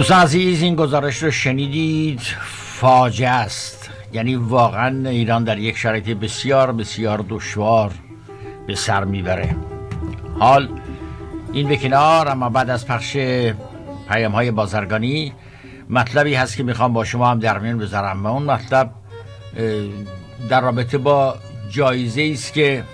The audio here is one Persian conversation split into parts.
دوستان عزیز، این گزارش رو شنیدید. فاجعه است. یعنی واقعا ایران در یک شرایط بسیار بسیار دشوار به سر میبره. حال این به کنار، اما بعد از پخش پیام‌های بازرگانی مطلبی هست که میخوام با شما هم در میان بذارم و اون مطلب در رابطه با جایزه است که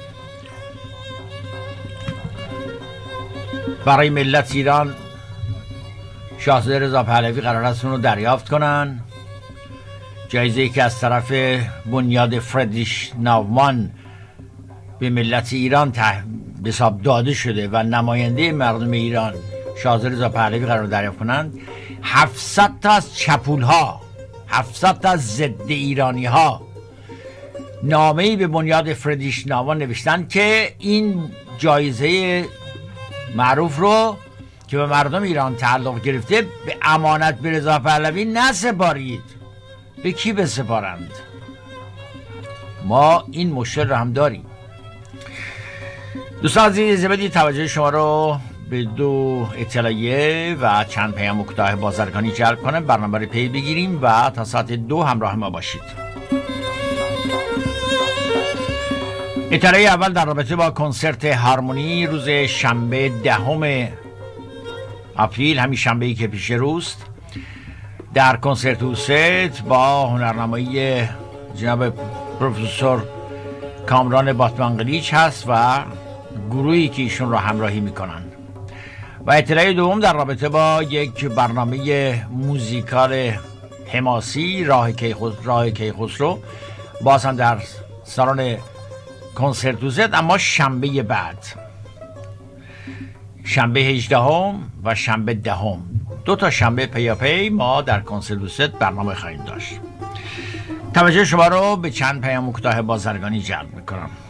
برای ملت ایران شاهزاده رضا پهلوی قرار است اون رو دریافت کنن. جایزه‌ای که از طرف بنیاد فردریش ناومان به ملت ایران به حساب داده شده و نماینده مردم ایران شاهزاده رضا پهلوی قرار دریافت کنند. 700 تا از چپول‌ها، 700 تا از ضد ایرانی‌ها نامه‌ای به بنیاد فردریش ناومان نوشتن که این جایزه معروف رو که به مردم ایران تعلق گرفته به امانت به رضا پهلوی نسپارید. به کی بسپارند؟ ما این مشکل رو هم داریم. دوستان عزیز، بدید توجه شما رو به دو اطلاعیه و چند پیام کوتاه بازرگانی جلب کنم. برنامه رو پی بگیریم و تا ساعت 2 همراه ما باشید. اطلاعیه اول در رابطه با کنسرت هارمونی روز شنبه 10 آپریل، همین شنبه‌ای که پیش روست، در کنسرت اوست با هنرنمایی جناب پروفسور کامران باتمنقلیچ هست و گروهی که ایشون را همراهی میکنن. و اطلاعیه دوم در رابطه با یک برنامه موزیکال حماسی راه کیخسرو، باز هم در سالن کنسرت اوست، اما شنبه بعد، شنبه 18 و شنبه 10، 2 تا شنبه پیاپی ما در کنسرت اوست برنامه خواهیم داشت. توجه شما رو به چند پیام کوتاه بازرگانی جلب میکنم.